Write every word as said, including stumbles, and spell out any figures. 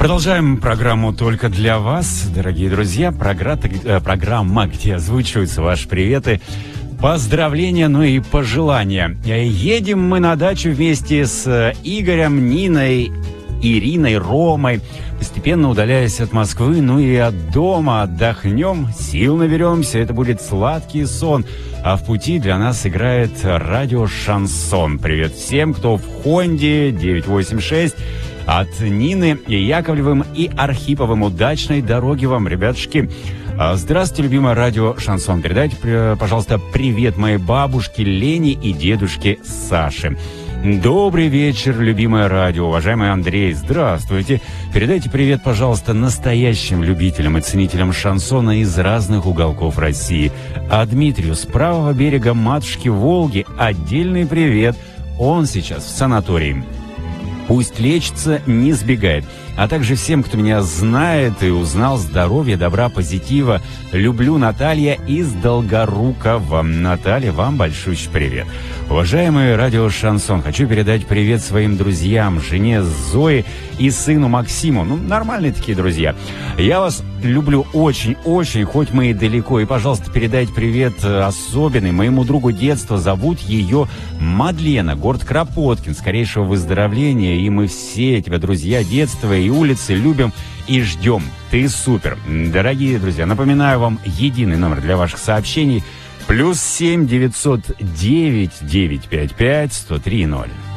Продолжаем программу «Только для вас», дорогие друзья. Програ... Программа, где озвучиваются ваши приветы, поздравления, ну и пожелания. Едем мы на дачу вместе с Игорем, Ниной, Ириной, Ромой, постепенно удаляясь от Москвы, ну и от дома. Отдохнем, сил наберемся, это будет сладкий сон. А в пути для нас играет радио «Шансон». Привет всем, кто в Хонде девятьсот восемьдесят шесть. От Нины и Яковлевым и Архиповым. Удачной дороги вам, ребятушки. Здравствуйте, любимое радио «Шансон». Передайте, пожалуйста, привет моей бабушке Лене и дедушке Саше. Добрый вечер, любимое радио. Уважаемый Андрей, здравствуйте. Передайте привет, пожалуйста, настоящим любителям и ценителям шансона из разных уголков России. А Дмитрию с правого берега матушки Волги отдельный привет. Он сейчас в санатории. Пусть лечится, не сбегает. А также всем, кто меня знает и узнал, здоровья, добра, позитива. Люблю, Наталья из Долгорукова. Наталья, вам большущий привет. Уважаемый радио «Шансон», хочу передать привет своим друзьям, жене Зое и сыну Максиму. Ну, нормальные такие друзья. Я вас люблю очень-очень, хоть мы и далеко. И, пожалуйста, передайте привет особенный моему другу детства. Зовут ее Мадлена, город Кропоткин. Скорейшего выздоровления. И мы все тебя, друзья детства и улицы, любим и ждем. Ты супер. Дорогие друзья, напоминаю вам единый номер для ваших сообщений. Плюс семь девятьсот девять девятьсот пятьдесят пять сто три ноль.